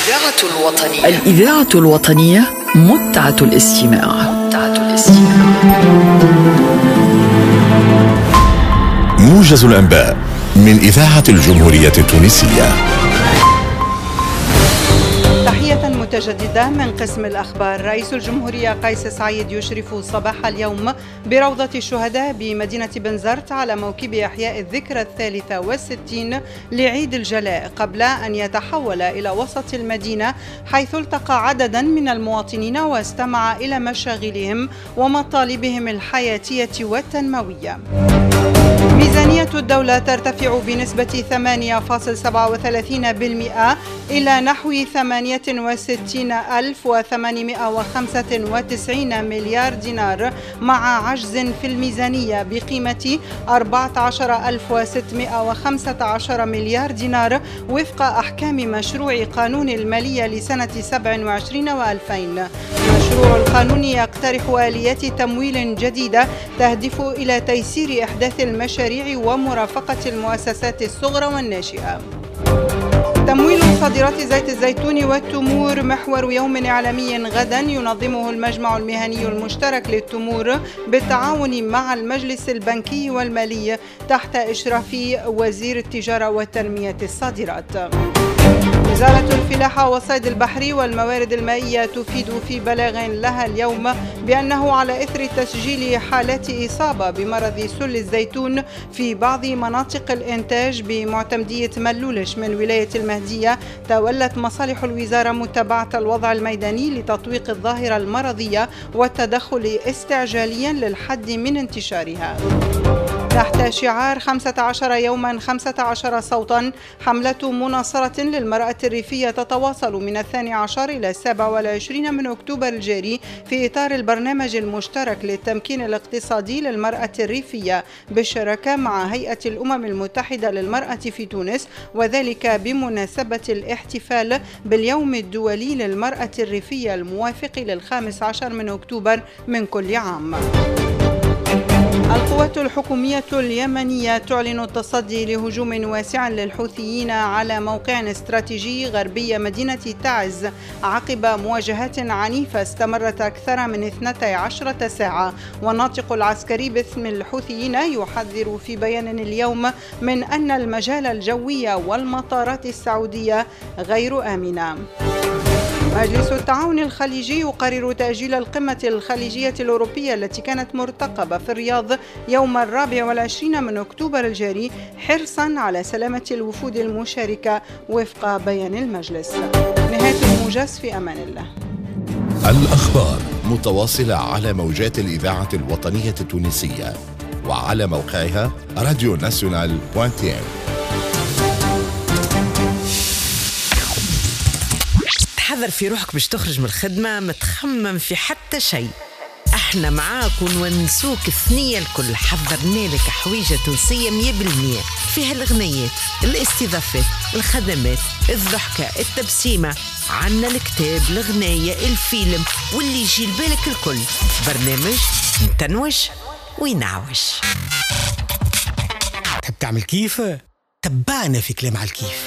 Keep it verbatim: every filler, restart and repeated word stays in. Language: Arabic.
الإذاعة الوطنية الإذاعة الوطنية متعة الاستماع. متعة الاستماع. موجز الأنباء من إذاعة الجمهورية التونسية. تحية متجددة من قسم الأخبار. رئيس الجمهورية قيس سعيد يشرف صباح اليوم بروضة الشهداء بمدينة بنزرت على موكب إحياء الذكرى الثالثة والستين لعيد الجلاء، قبل أن يتحول إلى وسط المدينة حيث التقى عددا من المواطنين واستمع إلى مشاغلهم ومطالبهم الحياتية والتنموية. ميزانية الدولة ترتفع بنسبة ثمانية فاصلة سبعة وثلاثين بالمئة إلى نحو ثمانية وستين ألف وثمانمائة وخمسة وتسعين مليار دينار، مع عجز في الميزانية بقيمة أربعة عشر ألف وستمائة وخمسة عشر مليار دينار وفق أحكام مشروع قانون المالية لسنة سبع وعشرين وألفين. مشروع القانون يقترح آليات تمويل جديدة تهدف إلى تيسير إحداث المشاريع ومرافقة المؤسسات الصغرى والناشئة. تمويل صادرات زيت الزيتون والتمور محور يوم إعلامي غدا ينظمه المجمع المهني المشترك للتمور بالتعاون مع المجلس البنكي والمالي تحت إشراف وزير التجارة والتنمية الصادرات. وزارة الفلاحة والصيد البحري والموارد المائية تفيد في بلاغ لها اليوم بأنه على إثر تسجيل حالات إصابة بمرض سل الزيتون في بعض مناطق الإنتاج بمعتمدية ملولش من ولاية المهدية، تولت مصالح الوزارة متابعة الوضع الميداني لتطويق الظاهرة المرضية والتدخل استعجاليا للحد من انتشارها. تحت شعار خمسة عشر يوما خمسة عشر صوتا، حملة مناصرة للمرأة الريفية تتواصل من الثاني عشر إلى السابع والعشرين من أكتوبر الجاري في إطار البرنامج المشترك للتمكين الاقتصادي للمرأة الريفية بالشراكة مع هيئة الأمم المتحدة للمرأة في تونس، وذلك بمناسبة الاحتفال باليوم الدولي للمرأة الريفية الموافق للخامس عشر من أكتوبر من كل عام. القوات الحكومية اليمنية تعلن التصدي لهجوم واسع للحوثيين على موقع استراتيجي غربي مدينة تعز عقب مواجهات عنيفة استمرت أكثر من اثنتي عشرة ساعة. والناطق العسكري باسم الحوثيين يحذر في بيان اليوم من أن المجال الجوي والمطارات السعودية غير آمنة. مجلس التعاون الخليجي يقرر تأجيل القمة الخليجية الأوروبية التي كانت مرتقبة في الرياض يوم الرابع والعشرين من أكتوبر الجاري حرصا على سلامة الوفود المشاركة وفق بيان المجلس. نهاية الموجز، في أمان الله. الأخبار متواصلة على موجات الإذاعة الوطنية التونسية وعلى موقعها راديو ناسيونال بوانتين. حذر في روحك باش تخرج من الخدمة، ما تخمم في حتى شيء. احنا معاك ونونسوك الثنية الكل. حضرنا لك حويجة تونسية مية بالمية، فيها الغنيات، الاستضافات، الخدمات، الضحكة، التبسيمة، عنا الكتاب، الغناية، الفيلم، واللي يجي لبالك الكل. برنامج نتنوش وينعوش. تحب تعمل كيف؟ تبعنا في كلام على الكيف.